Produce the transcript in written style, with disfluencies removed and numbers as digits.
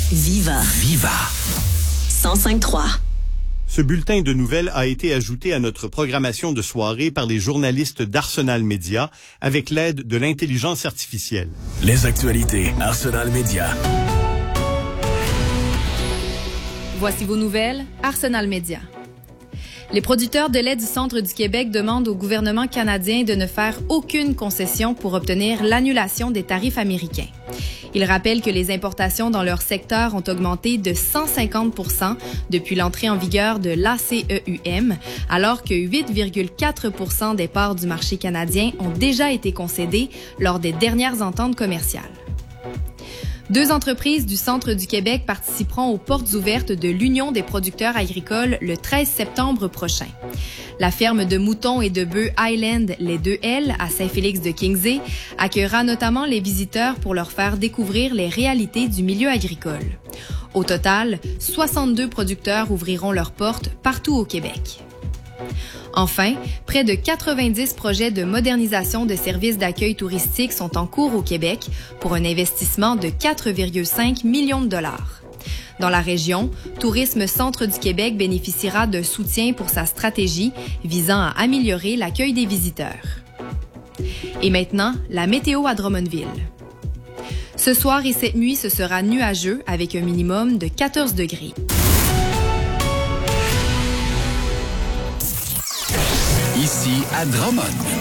Viva. Viva. 105.3. Ce bulletin de nouvelles a été ajouté à notre programmation de soirée par les journalistes d'Arsenal Média avec l'aide de l'intelligence artificielle. Les actualités Arsenal Média. Voici vos nouvelles, Arsenal Média. Les producteurs de lait du centre du Québec demandent au gouvernement canadien de ne faire aucune concession pour obtenir l'annulation des tarifs américains. Ils rappellent que les importations dans leur secteur ont augmenté de 150 % depuis l'entrée en vigueur de l'ACEUM, alors que 8,4 % des parts du marché canadien ont déjà été concédées lors des dernières ententes commerciales. 2 entreprises du centre du Québec participeront aux portes ouvertes de l'Union des producteurs agricoles le 13 septembre prochain. La ferme de moutons et de bœufs Highland, les 2L, à Saint-Félix-de-Kingsey, accueillera notamment les visiteurs pour leur faire découvrir les réalités du milieu agricole. Au total, 62 producteurs ouvriront leurs portes partout au Québec. Enfin, près de 90 projets de modernisation de services d'accueil touristique sont en cours au Québec pour un investissement de 4,5 millions de dollars. Dans la région, Tourisme Centre du Québec bénéficiera d'un soutien pour sa stratégie visant à améliorer l'accueil des visiteurs. Et maintenant, la météo à Drummondville. Ce soir et cette nuit, ce sera nuageux avec un minimum de 14 degrés. Ici à Drummond.